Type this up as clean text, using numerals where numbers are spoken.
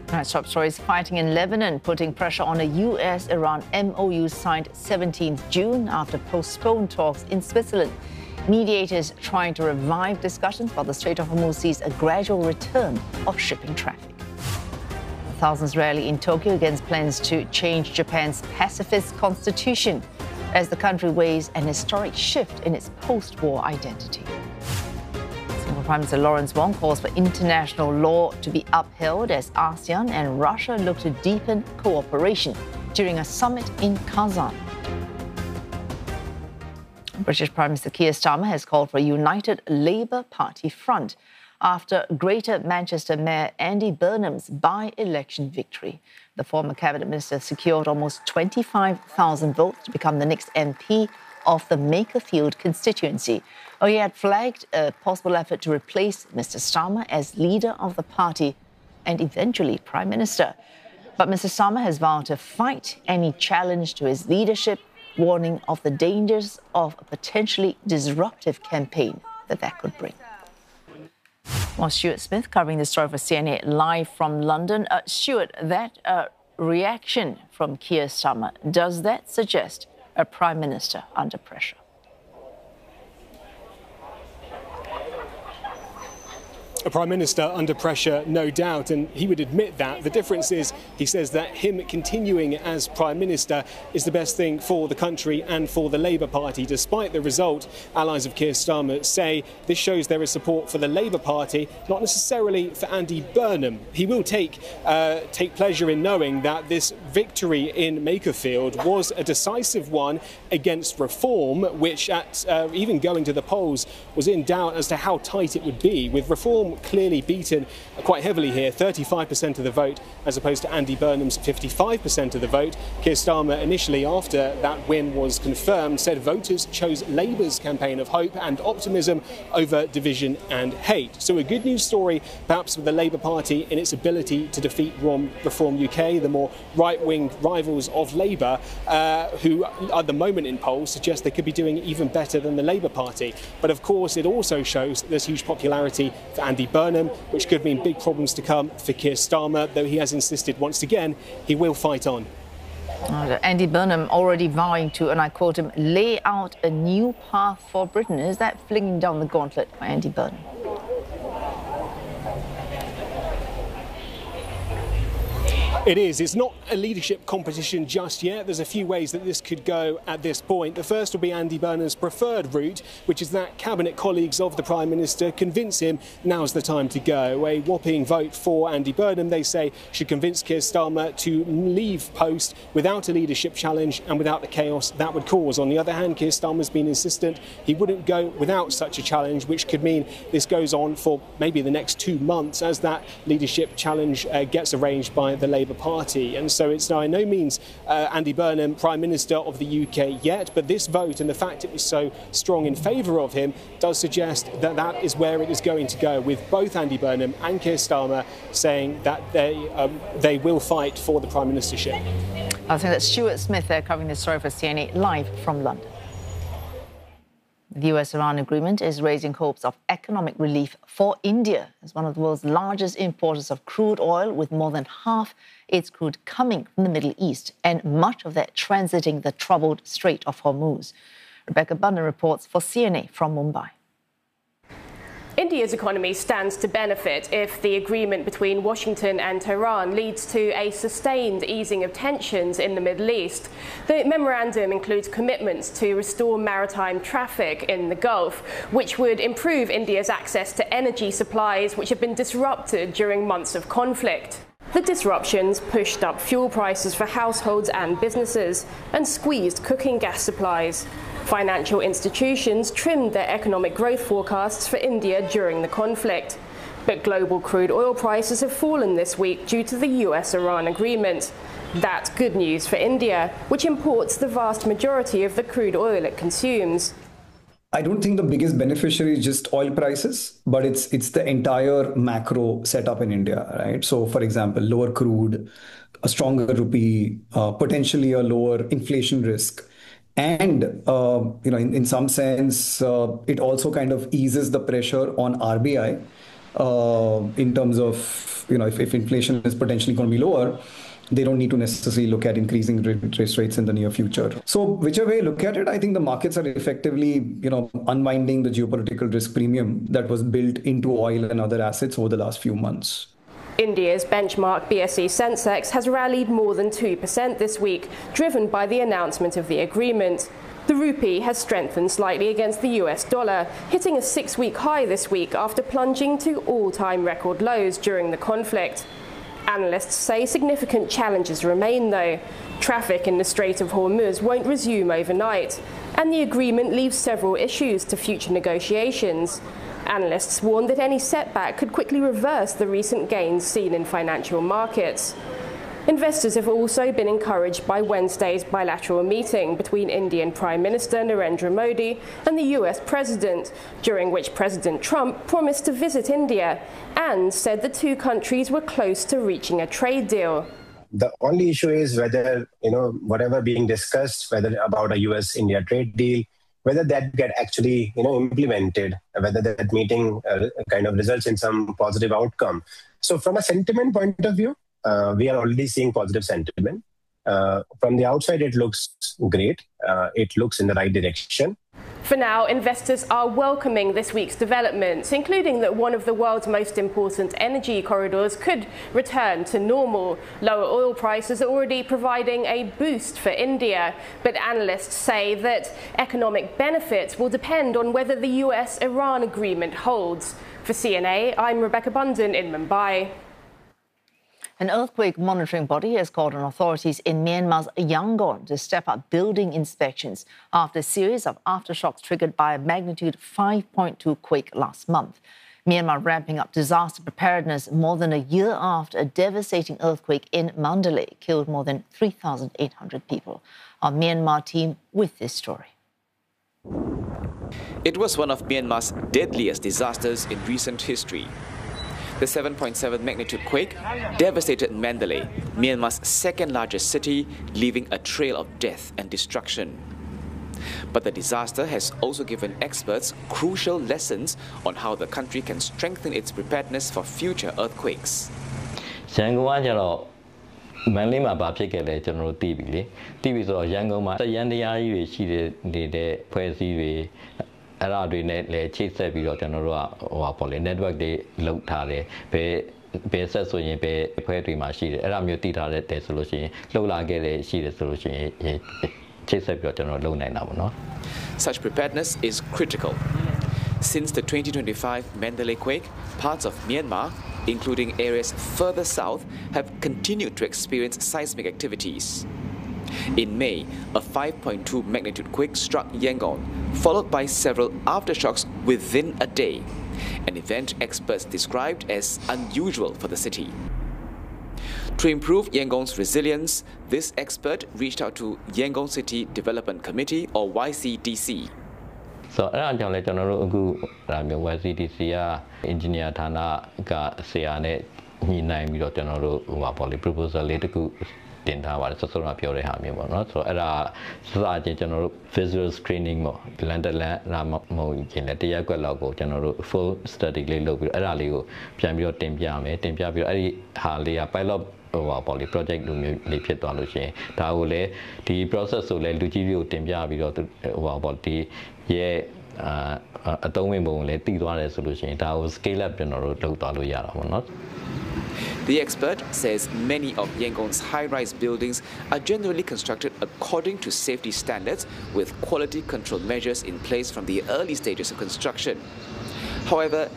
Top stories: fighting in Lebanon, putting pressure on a US-Iran MOU signed 17th June after postponed talks in Switzerland. Mediators trying to revive discussions while the Strait of Hormuz sees a gradual return of shipping traffic. Thousands rally in Tokyo against plans to change Japan's pacifist constitution as the country weighs an historic shift in its post-war identity. Prime Minister Lawrence Wong calls for international law to be upheld as ASEAN and Russia look to deepen cooperation during a summit in Kazan. British Prime Minister Keir Starmer has called for a united Labour Party front after Greater Manchester Mayor Andy Burnham's by-election victory. The former cabinet minister secured almost 25,000 votes to become the next MP of the Makerfield constituency. He had flagged a possible effort to replace Mr. Starmer as leader of the party and eventually Prime Minister. But Mr. Starmer has vowed to fight any challenge to his leadership, warning of the dangers of a potentially disruptive campaign that could bring. Well, Stuart Smith covering the story for CNA live from London. Stuart, that reaction from Keir Starmer, does that suggest a Prime Minister under pressure? A Prime Minister under pressure, no doubt, and he would admit that. The difference is he says that him continuing as Prime Minister is the best thing for the country and for the Labour Party. Despite the result, allies of Keir Starmer say this shows there is support for the Labour Party, not necessarily for Andy Burnham. He will take pleasure in knowing that this victory in Makerfield was a decisive one against Reform, which at even going to the polls was in doubt as to how tight it would be, with Reform clearly beaten quite heavily here, 35% of the vote, as opposed to Andy Burnham's 55% of the vote. Keir Starmer initially, after that win was confirmed, said voters chose Labour's campaign of hope and optimism over division and hate. So a good news story, perhaps, for the Labour Party in its ability to defeat Reform UK, the more right-wing rivals of Labour, who at the moment in polls suggest they could be doing even better than the Labour Party. But of course, it also shows that there's huge popularity for Andy Burnham, which could mean big problems to come for Keir Starmer, though he has insisted once again he will fight on. Andy Burnham already vowing to, and I quote him, lay out a new path for Britain. Is that flinging down the gauntlet for Andy Burnham? It is. It's not a leadership competition just yet. There's a few ways that this could go at this point. The first will be Andy Burnham's preferred route, which is that cabinet colleagues of the Prime Minister convince him now's the time to go. A whopping vote for Andy Burnham, they say, should convince Keir Starmer to leave post without a leadership challenge and without the chaos that would cause. On the other hand, Keir Starmer's been insistent he wouldn't go without such a challenge, which could mean this goes on for maybe the next 2 months as that leadership challenge gets arranged by the Labour Party. And so it's by no means Andy Burnham Prime Minister of the UK yet, but this vote and the fact it was so strong in favour of him does suggest that that is where it is going to go, with both Andy Burnham and Keir Starmer saying that they will fight for the Prime Ministership. I think that's Stuart Smith there covering this story for CNA live from London. The US-Iran agreement is raising hopes of economic relief for India as one of the world's largest importers of crude oil, with more than half its crude coming from the Middle East and much of that transiting the troubled Strait of Hormuz. Rebecca Bunner reports for CNA from Mumbai. India's economy stands to benefit if the agreement between Washington and Tehran leads to a sustained easing of tensions in the Middle East. The memorandum includes commitments to restore maritime traffic in the Gulf, which would improve India's access to energy supplies which have been disrupted during months of conflict. The disruptions pushed up fuel prices for households and businesses and squeezed cooking gas supplies. Financial institutions trimmed their economic growth forecasts for India during the conflict. But global crude oil prices have fallen this week due to the US-Iran agreement. That's good news for India, which imports the vast majority of the crude oil it consumes. I don't think the biggest beneficiary is just oil prices, but it's the entire macro setup in India, right? So, for example, lower crude, a stronger rupee, potentially a lower inflation risk. And, in some sense, it also kind of eases the pressure on RBI in terms of, if inflation is potentially going to be lower, they don't need to necessarily look at increasing interest rates in the near future. So whichever way you look at it, I think the markets are effectively, unwinding the geopolitical risk premium that was built into oil and other assets over the last few months. India's benchmark BSE Sensex has rallied more than 2% this week, driven by the announcement of the agreement. The rupee has strengthened slightly against the US dollar, hitting a 6-week high this week after plunging to all-time record lows during the conflict. Analysts say significant challenges remain, though. Traffic in the Strait of Hormuz won't resume overnight, and the agreement leaves several issues to future negotiations. Analysts warn that any setback could quickly reverse the recent gains seen in financial markets. Investors have also been encouraged by Wednesday's bilateral meeting between Indian Prime Minister Narendra Modi and the US President, during which President Trump promised to visit India and said the two countries were close to reaching a trade deal. The only issue is whether, whatever being discussed, whether about a US-India trade deal, whether that get actually, implemented, whether that meeting kind of results in some positive outcome. So from a sentiment point of view, we are already seeing positive sentiment. From the outside, it looks great. It looks in the right direction. For now, investors are welcoming this week's developments, including that one of the world's most important energy corridors could return to normal. Lower oil prices are already providing a boost for India, but analysts say that economic benefits will depend on whether the US-Iran agreement holds. For CNA, I'm Rebecca Bunden in Mumbai. An earthquake monitoring body has called on authorities in Myanmar's Yangon to step up building inspections after a series of aftershocks triggered by a magnitude 5.2 quake last month. Myanmar ramping up disaster preparedness more than a year after a devastating earthquake in Mandalay killed more than 3,800 people. Our Myanmar team with this story. It was one of Myanmar's deadliest disasters in recent history. The 7.7 magnitude quake devastated Mandalay, Myanmar's second-largest city, leaving a trail of death and destruction. But the disaster has also given experts crucial lessons on how the country can strengthen its preparedness for future earthquakes. မန်လေးမှာဘာဖြစ်ခဲ့လဲကျွန်တော်တို့သိပြီလေသိပြီဆိုတော့ရန်ကုန်မှာတရန်တရားကြီးတွေရှိနေတဲ့ဖွဲ့စည်းတွေအဲ့ဒါတွေနဲ့လည်းချိတ်ဆက်ပြီးတော့ကျွန်တော်တို့ကပေါ့လေ network တွေလုပ်ထားတယ်ဘယ်ဆက်ဆိုရင်ဘယ်အဖွဲ့တွေမှာရှိတယ်အဲ့ဒါမျိုးသိထားတဲ့ဆိုလို့ရှိရင်လှုပ်လာခဲ့တဲ့ရှိတယ်ဆိုလို့ရှိရင်ချိတ်ဆက်ပြီးတော့ကျွန်တော်လုပ်နိုင်တာပေါ့နော် Such preparedness is critical. Since the 2025 Mandalay quake, parts of Myanmar, including areas further south, have continued to experience seismic activities. In May, a 5.2 magnitude quake struck Yangon, followed by several aftershocks within a day, an event experts described as unusual for the city. To improve Yangon's resilience, this expert reached out to Yangon City Development Committee, or YCDC. So အဲ့ဒါကြောင့်လဲကျွန်တော်တို့အခုဒါမျိုး YCDC က engineer ဌာနကဆရာနဲ့ညှိနှိုင်းပြီးတော့ကျွန်တော်တို့ပေါ့လေ proposal လေးတစ်ခုတင်ထားပါတယ်ဆက်စုံကပြောတဲ့ဟာမျိုးပေါ့နော်ဆိုတော့အဲ့ဒါစစချင်းကျွန်တော်တို့ visual screening ပေါ့လန်တလန်လာမဟုတ်ရင်လည်းတရက်ကွက်လောက်ကိုကျွန်တော်တို့ full study လေးလုပ်ပြီးတော့အဲ့ဒါလေးကိုပြန်ပြီးတော့တင်ပြမယ်တင်ပြပြီးတော့အဲ့ဒီဟာလေးက pilot ပေါ့လေ project လိုမျိုးလေးဖြစ်သွားလို့ရှိရင်ဒါကိုလည်းဒီ process ဆိုလည်းလူကြီးတွေကိုတင်ပြပြီးတော့ပေါ့ဒီရဲ့အသုံးဝင်ပုံကိုလည်းတည်သွားတယ်ဆိုလို့ရှိရင်ဒါကို scale up ကျွန်တော်တို့လုပ်သွားလို့ရတာပေါ့နော် The expert says many of Yangon's high-rise buildings are generally constructed according to safety standards with quality control measures in place from the early stages of construction. However,